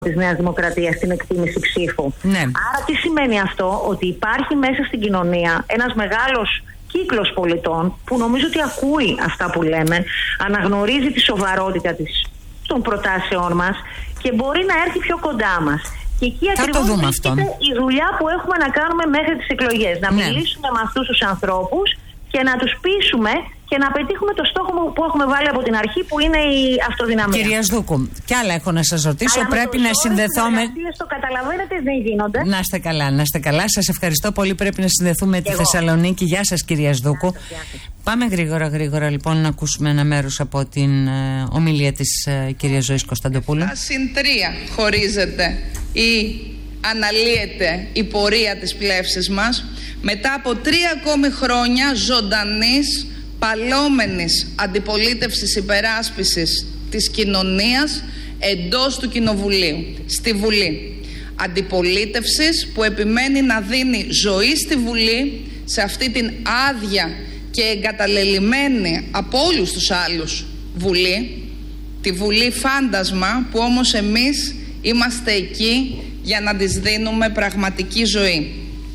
της Νέας Δημοκρατίας στην εκτίμηση ψήφου. Ναι. Άρα τι σημαίνει αυτό? Ότι υπάρχει μέσα στην κοινωνία ένας μεγάλος κύκλος πολιτών που νομίζω ότι ακούει αυτά που λέμε, αναγνωρίζει τη σοβαρότητα των προτάσεών μας και μπορεί να έρθει πιο κοντά μας. Και εκεί ακριβώς βρίσκεται η δουλειά που έχουμε να κάνουμε μέχρι τις εκλογές. Να μιλήσουμε με αυτούς τους ανθρώπους και να τους πείσουμε και να πετύχουμε το στόχο που έχουμε βάλει από την αρχή, που είναι η αυτοδυναμία. Κυρία Σδούκου, κι άλλα έχω να σας ρωτήσω. Αλλά πρέπει να συνδεθούμε. Το καταλαβαίνετε, δεν γίνονται. Να είστε καλά, να είστε καλά. Σας ευχαριστώ πολύ. Πρέπει να συνδεθούμε με τη Θεσσαλονίκη. Γεια σας, κυρία Σδούκου. Πάμε γρήγορα λοιπόν να ακούσουμε ένα μέρος από την ομιλία της κυρίας Ζωής Κωνσταντοπούλου. Συν 3 χωρίζεται ή αναλύεται η πορεία της πλεύσης μας μετά από 3 ακόμη χρόνια ζωντανής, παλόμενης αντιπολίτευσης υπεράσπισης της κοινωνίας εντός του Κοινοβουλίου, στη Βουλή. Αντιπολίτευσης που επιμένει να δίνει ζωή στη Βουλή, σε αυτή την άδεια και εγκαταλελειμμένη από όλους τους άλλους Βουλή, τη Βουλή φάντασμα που όμως εμείς είμαστε εκεί για να της δίνουμε πραγματική ζωή.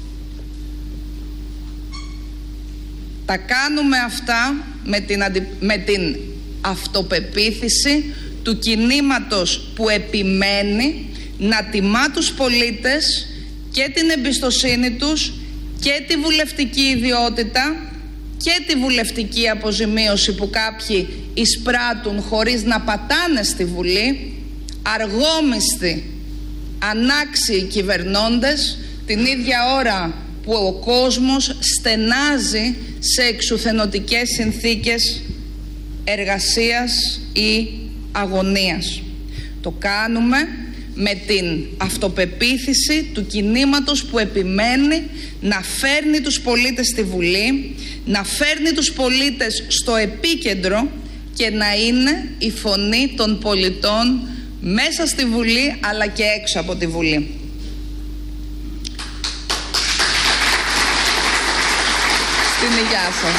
Τα κάνουμε αυτά με την αυτοπεποίθηση του κινήματος που επιμένει να τιμά τους πολίτες και την εμπιστοσύνη τους και τη βουλευτική ιδιότητα και τη βουλευτική αποζημίωση που κάποιοι εισπράττουν χωρίς να πατάνε στη Βουλή, αργόμιστοι, ανάξιοι κυβερνώντες, την ίδια ώρα που ο κόσμος στενάζει σε εξουθενωτικές συνθήκες εργασίας ή αγωνίας. Το κάνουμε με την αυτοπεποίθηση του κινήματος που επιμένει να φέρνει τους πολίτες στη Βουλή, να φέρνει τους πολίτες στο επίκεντρο και να είναι η φωνή των πολιτών μέσα στη Βουλή αλλά και έξω από τη Βουλή. Στην υγεία σας.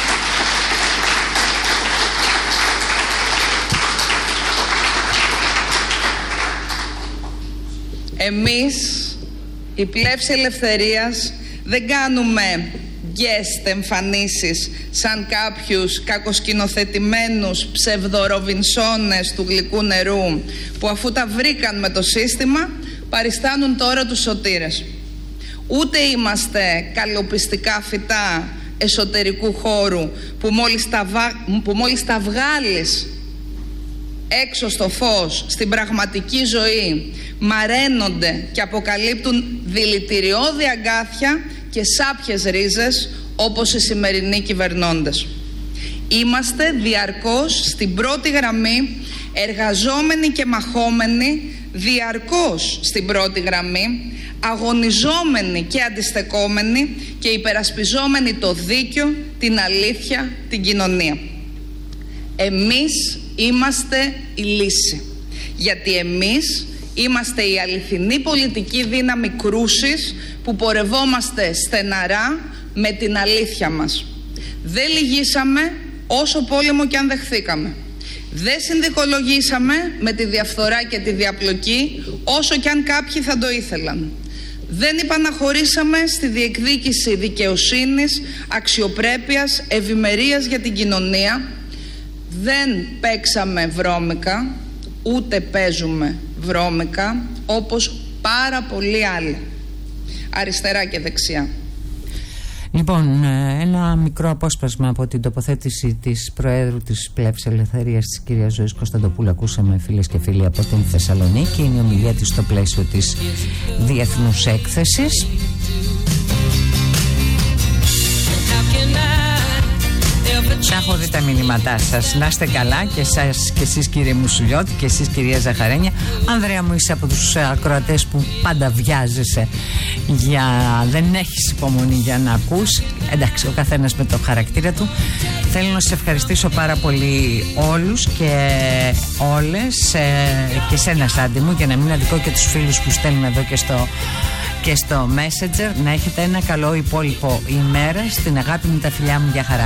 Εμείς, η Πλεύση Ελευθερίας, δεν κάνουμε guest εμφανίσεις σαν κάποιους κακοσκηνοθετημένους ψευδοροβινσόνες του γλυκού νερού που αφού τα βρήκαν με το σύστημα παριστάνουν τώρα τους σωτήρες. Ούτε είμαστε καλοπιστικά φυτά εσωτερικού χώρου που μόλις τα βγάλεις έξω στο φως, στην πραγματική ζωή, μαραίνονται και αποκαλύπτουν δηλητηριώδη αγκάθια και σάπιες ρίζες όπως οι σημερινοί κυβερνώντες. Είμαστε διαρκώς στην πρώτη γραμμή, εργαζόμενοι και μαχόμενοι διαρκώς στην πρώτη γραμμή, αγωνιζόμενοι και αντιστεκόμενοι και υπερασπιζόμενοι το δίκιο, την αλήθεια, την κοινωνία. Εμείς είμαστε η λύση, γιατί εμείς είμαστε η αληθινή πολιτική δύναμη κρούσης που πορευόμαστε στεναρά με την αλήθεια μας. Δεν λυγίσαμε όσο πόλεμο κι αν δεχθήκαμε. Δεν συνδικολογήσαμε με τη διαφθορά και τη διαπλοκή όσο κι αν κάποιοι θα το ήθελαν. Δεν υπαναχωρήσαμε στη διεκδίκηση δικαιοσύνης, αξιοπρέπειας, ευημερίας για την κοινωνία. Δεν παίξαμε βρώμικα, ούτε παίζουμε βρώμικα, όπως πάρα πολλοί άλλοι, αριστερά και δεξιά. Λοιπόν, ένα μικρό απόσπασμα από την τοποθέτηση της Προέδρου της Πλεύσης Ελευθερίας, της κυρίας Ζωής Κωνσταντοπούλου, ακούσαμε, φίλες και φίλοι, από την Θεσσαλονίκη. Είναι η ομιλία της στο πλαίσιο της Διεθνούς Έκθεσης. Θα έχω δει τα μηνύματά σας. Να είστε καλά και εσάς και εσείς, κύριε Μουσουλιώτη, και εσείς, κυρία Ζαχαρένια. Ανδρέα μου, είσαι από τους ακροατές που πάντα βιάζεσαι, δεν έχεις υπομονή για να ακούς. Εντάξει, ο καθένας με το χαρακτήρα του. Θέλω να σας ευχαριστήσω πάρα πολύ όλους και όλες, και σένα, Σάντι μου, για να μην αδικώ και τους φίλους που στέλνουν εδώ και στο Messenger. Να έχετε ένα καλό υπόλοιπο ημέρα. Στην αγάπη μου, τα φιλιά μου, για χαρά.